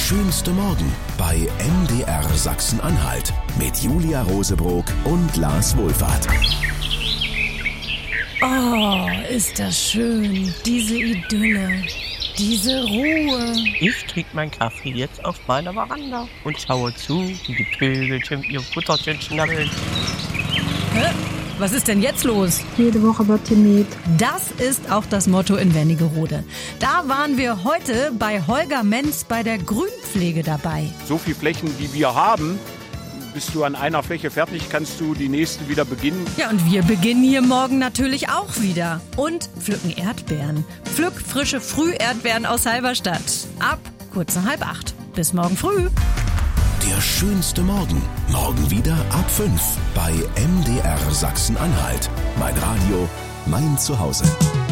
schönste Morgen bei MDR Sachsen-Anhalt mit Julia Rosebrock und Lars Wohlfahrt. Oh, ist das schön, diese Idylle, diese Ruhe. Ich trinke meinen Kaffee jetzt auf meiner Veranda und schaue zu, wie die Vögelchen ihr Futterchen schnabbeln. Hä? Was ist denn jetzt los? Jede Woche wird gemäht. Das ist auch das Motto in Wernigerode. Da waren wir heute bei Holger Menz bei der Grünpflege dabei. So viele Flächen, wie wir haben, bist du an einer Fläche fertig, kannst du die nächste wieder beginnen. Ja, und wir beginnen hier morgen natürlich auch wieder. Und pflücken Erdbeeren. Pflück frische Früherdbeeren aus Halberstadt. Ab kurz nach 7:30. Bis morgen früh. Der schönste Morgen. Morgen wieder ab 5 bei MDR Sachsen-Anhalt. Mein Radio, mein Zuhause.